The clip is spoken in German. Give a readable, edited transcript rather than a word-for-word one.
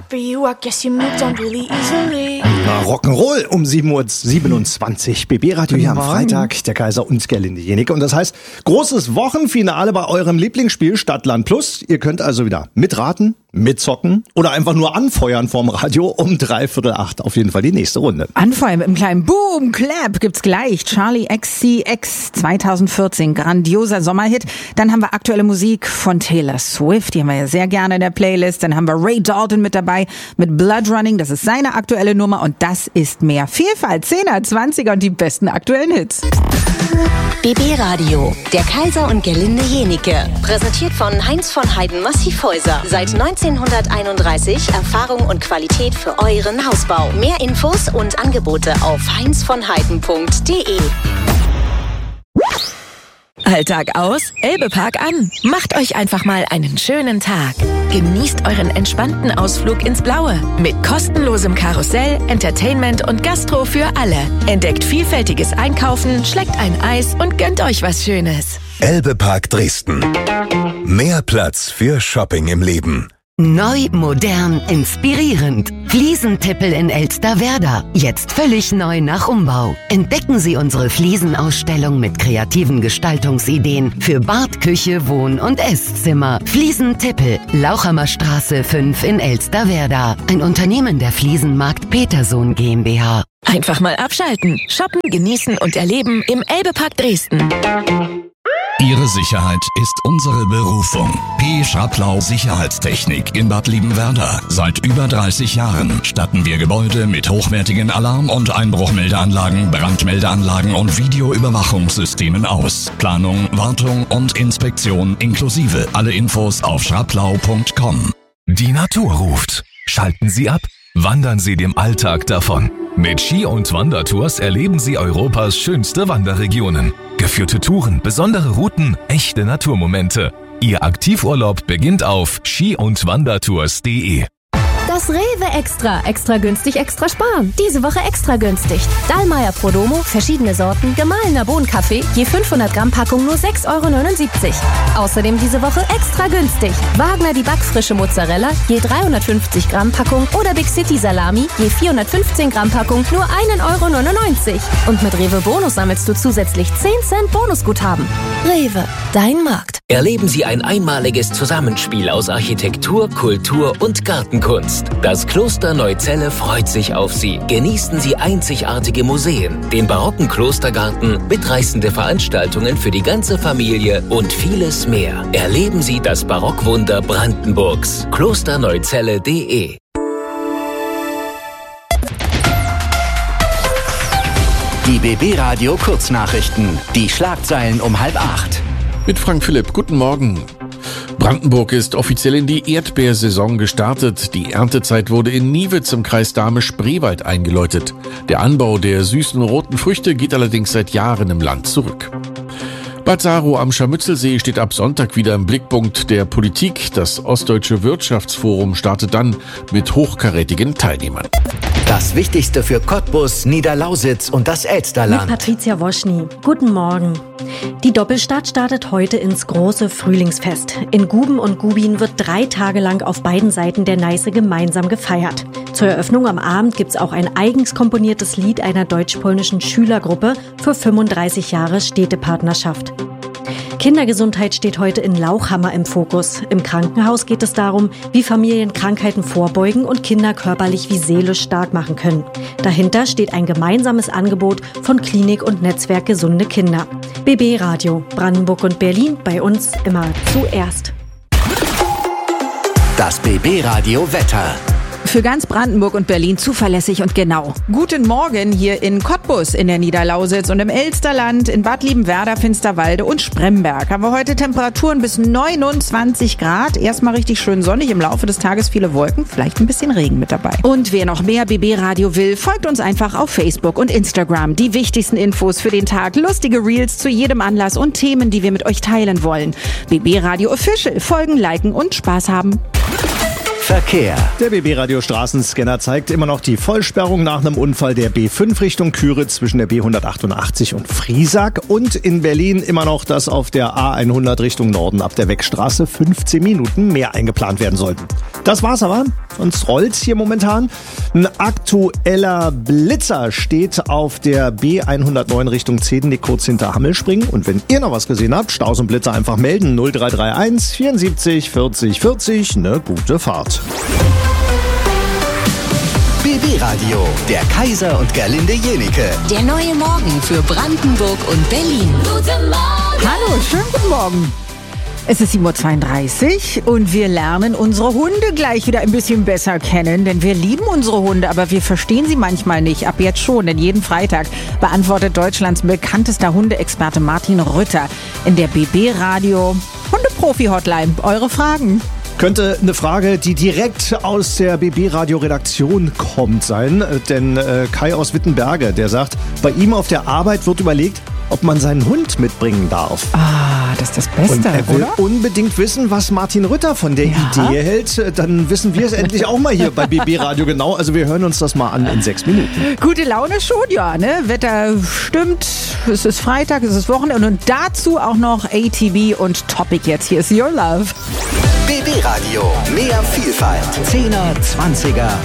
for you, I guess you moved on really easily. Rock'n'Roll um 7.27 Uhr. BB Radio hier am Freitag, der Kaiser und Gerlinde Jenike. Und das heißt, großes Wochenfinale bei eurem Lieblingsspiel Stadtland Plus. Ihr könnt also wieder mitraten, mitzocken oder einfach nur anfeuern vorm Radio um 7:45. Auf jeden Fall die nächste Runde. Anfeuern mit einem kleinen Boom, Clap gibt's gleich. Charlie XCX 2014, grandioser Sommerhit. Dann haben wir aktuelle Musik von Taylor Swift, die haben wir ja sehr gerne in der Playlist. Dann haben wir Ray Dalton mit dabei mit Blood Running, das ist seine aktuelle Nummer und das ist mehr Vielfalt. 10er, 20er und die besten aktuellen Hits. BB Radio, der Kaiser und Gerlinde Jenike. Präsentiert von Heinz von Heiden Massivhäuser. Seit 1931 Erfahrung und Qualität für euren Hausbau. Mehr Infos und Angebote auf heinzvonheiden.de. Alltag aus, Elbepark an. Macht euch einfach mal einen schönen Tag. Genießt euren entspannten Ausflug ins Blaue. Mit kostenlosem Karussell, Entertainment und Gastro für alle. Entdeckt vielfältiges Einkaufen, schleckt ein Eis und gönnt euch was Schönes. Elbepark Dresden. Mehr Platz für Shopping im Leben. Neu, modern, inspirierend. Fliesentippel in Elsterwerda. Jetzt völlig neu nach Umbau. Entdecken Sie unsere Fliesenausstellung mit kreativen Gestaltungsideen für Bad, Küche, Wohn- und Esszimmer. Fliesentippel, Lauchhammer Straße 5 in Elsterwerda. Ein Unternehmen der Fliesenmarkt Petersohn GmbH. Einfach mal abschalten, shoppen, genießen und erleben im Elbepark Dresden. Ihre Sicherheit ist unsere Berufung. P. Schraplau Sicherheitstechnik in Bad Liebenwerda. Seit über 30 Jahren statten wir Gebäude mit hochwertigen Alarm- und Einbruchmeldeanlagen, Brandmeldeanlagen und Videoüberwachungssystemen aus. Planung, Wartung und Inspektion inklusive. Alle Infos auf schraplau.com. Die Natur ruft. Schalten Sie ab. Wandern Sie dem Alltag davon. Mit Ski- und Wandertours erleben Sie Europas schönste Wanderregionen. Geführte Touren, besondere Routen, echte Naturmomente. Ihr Aktivurlaub beginnt auf ski-und-wandertours.de. Das Rewe Extra. Extra günstig, extra sparen. Diese Woche extra günstig. Dallmayr Prodomo, verschiedene Sorten, gemahlener Bohnenkaffee, je 500 Gramm Packung nur 6,79 €. Außerdem diese Woche extra günstig. Wagner die backfrische Mozzarella, je 350 Gramm Packung oder Big City Salami, je 415 Gramm Packung nur 1,99 €. Und mit Rewe Bonus sammelst du zusätzlich 10 Cent Bonusguthaben. Rewe, dein Markt. Erleben Sie ein einmaliges Zusammenspiel aus Architektur, Kultur und Gartenkunst. Das Kloster Neuzelle freut sich auf Sie. Genießen Sie einzigartige Museen, den barocken Klostergarten, mitreißende Veranstaltungen für die ganze Familie und vieles mehr. Erleben Sie das Barockwunder Brandenburgs. klosterneuzelle.de. Die BB Radio Kurznachrichten. Die Schlagzeilen um 7:30. Mit Frank Philipp, guten Morgen. Brandenburg ist offiziell in die Erdbeersaison gestartet. Die Erntezeit wurde in Niewitz im Kreis Dahme-Spreewald eingeläutet. Der Anbau der süßen roten Früchte geht allerdings seit Jahren im Land zurück. Bad Saro am Scharmützelsee steht ab Sonntag wieder im Blickpunkt der Politik. Das Ostdeutsche Wirtschaftsforum startet dann mit hochkarätigen Teilnehmern. Das Wichtigste für Cottbus, Niederlausitz und das Elsterland. Mit Patricia Woschny. Guten Morgen. Die Doppelstadt startet heute ins große Frühlingsfest. In Guben und Gubin wird 3 Tage lang auf beiden Seiten der Neiße gemeinsam gefeiert. Zur Eröffnung am Abend gibt's auch ein eigens komponiertes Lied einer deutsch-polnischen Schülergruppe für 35 Jahre Städtepartnerschaft. Kindergesundheit steht heute in Lauchhammer im Fokus. Im Krankenhaus geht es darum, wie Familien Krankheiten vorbeugen und Kinder körperlich wie seelisch stark machen können. Dahinter steht ein gemeinsames Angebot von Klinik und Netzwerk Gesunde Kinder. BB Radio, Brandenburg und Berlin, bei uns immer zuerst. Das BB Radio Wetter. Für ganz Brandenburg und Berlin zuverlässig und genau. Guten Morgen hier in Cottbus in der Niederlausitz und im Elsterland, in Bad Liebenwerda, Finsterwalde und Spremberg. Haben wir heute Temperaturen bis 29 Grad. Erstmal richtig schön sonnig, im Laufe des Tages viele Wolken, vielleicht ein bisschen Regen mit dabei. Und wer noch mehr BB Radio will, folgt uns einfach auf Facebook und Instagram. Die wichtigsten Infos für den Tag, lustige Reels zu jedem Anlass und Themen, die wir mit euch teilen wollen. BB Radio Official, folgen, liken und Spaß haben. Verkehr. Der BB-Radio Straßenscanner zeigt immer noch die Vollsperrung nach einem Unfall der B5 Richtung Küritz zwischen der B188 und Friesack und in Berlin immer noch, dass auf der A100 Richtung Norden ab der Weckstraße 15 Minuten mehr eingeplant werden sollten. Das war's aber, sonst rollt's hier momentan. Ein aktueller Blitzer steht auf der B109 Richtung Zedenick kurz hinter Hammelspringen und wenn ihr noch was gesehen habt, Staus und Blitzer einfach melden 0331 74 40 40, eine gute Fahrt. BB Radio, der Kaiser und Gerlinde Jenike. Der neue Morgen für Brandenburg und Berlin. Guten Morgen! Hallo, schönen guten Morgen. Es ist 7.32 Uhr und wir lernen unsere Hunde gleich wieder ein bisschen besser kennen, denn wir lieben unsere Hunde, aber wir verstehen sie manchmal nicht. Ab jetzt schon, denn jeden Freitag beantwortet Deutschlands bekanntester Hundeexperte Martin Rütter in der BB-Radio Hundeprofi-Hotline eure Fragen. Könnte eine Frage, die direkt aus der BB-Radio-Redaktion kommt sein, denn Kai aus Wittenberge, der sagt, bei ihm auf der Arbeit wird überlegt, ob man seinen Hund mitbringen darf. Ah, das ist das Beste, und er will oder? unbedingt wissen, was Martin Rütter von der Idee hält. Dann wissen wir es endlich auch mal hier bei BB Radio genau. Also wir hören uns das mal an in 6 Minuten. Gute Laune schon, ja, ne? Wetter stimmt, es ist Freitag, es ist Wochenende und dazu auch noch ATV und Topic jetzt. Hier ist Your Love. BB Radio, mehr Vielfalt. 10er, 20er